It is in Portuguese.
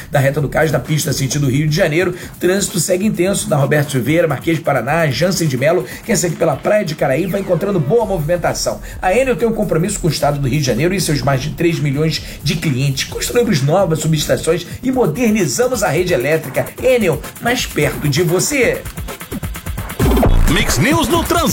da Reta do Cais, na pista sentido Rio de Janeiro. Trânsito segue intenso na Roberto Silveira, Marquês de Paraná, Jansen de Melo. Quem segue pela Praia de Caraí vai encontrando boa movimentação. A Enel tem um compromisso com o estado do Rio de Janeiro e seus mais de 3 milhões de clientes. Construímos novas subestações e modernizamos a rede elétrica. Enel, mais perto de você. Mix News no Trânsito.